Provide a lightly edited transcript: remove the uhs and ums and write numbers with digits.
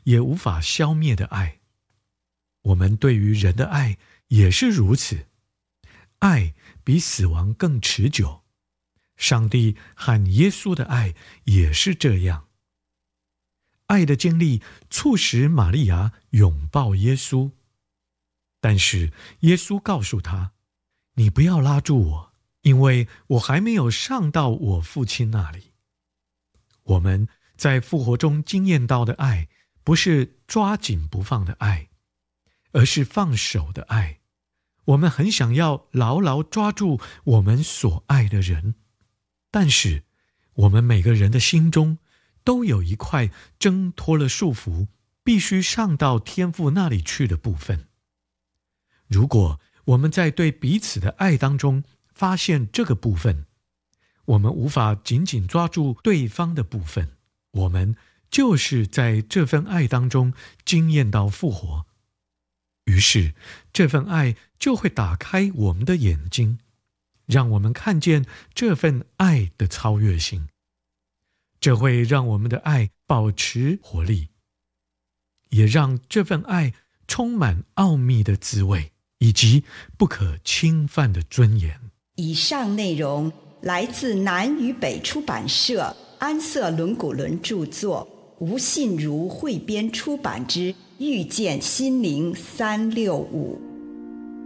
也无法消灭的爱。我们对于人的爱也是如此，爱比死亡更持久。上帝和耶稣的爱也是这样。爱的经历促使玛利亚拥抱耶稣，但是耶稣告诉他，你不要拉住我，因为我还没有上到我父亲那里。我们在复活中经验到的爱，不是抓紧不放的爱，而是放手的爱。我们很想要牢牢抓住我们所爱的人，但是我们每个人的心中都有一块挣脱了束缚，必须上到天父那里去的部分。如果我们在对彼此的爱当中发现这个部分，我们无法紧紧抓住对方的部分，我们就是在这份爱当中经验到复活。于是这份爱就会打开我们的眼睛，让我们看见这份爱的超越性。这会让我们的爱保持活力，也让这份爱充满奥秘的滋味，以及不可侵犯的尊严。 以上内容来自南与北出版社安瑟伦古伦著作，吴信如汇编出版之《遇见心灵365》。